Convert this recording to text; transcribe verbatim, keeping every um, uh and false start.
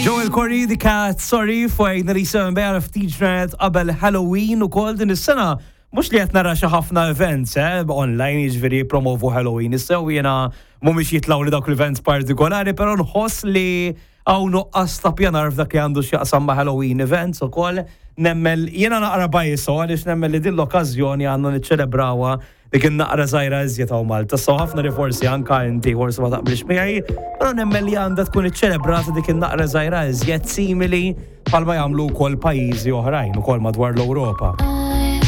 Joel Corey di kat sorry fejn li sem bejn ftiġnet qabel Halloween u kol din is-sena mhux li qed nara xi ħafna events eh online jiġifieri promovu Halloween issew jiena mhumiex jitlaw li dawk l-events partikolari però nħoss li hawn nuqqas ta' pjanar f'dak li għandu x'jaqsam ma' Halloween events ukoll nemmel jiena naqra bajso għaliex nemmel li din l-okkażjoni għandna niċċelebrawha li kien naqra żgħira iżjed hawn Malta. So ħafna li forsi anke inti forsi ma taqbilx miegħi, però nemmel li għandha tkun iċċelebrata dik in-naqra żgħira iżjed simili bħalma jagħmlu wkoll pajjiżi oħrajn ukoll madwar l-Ewropa.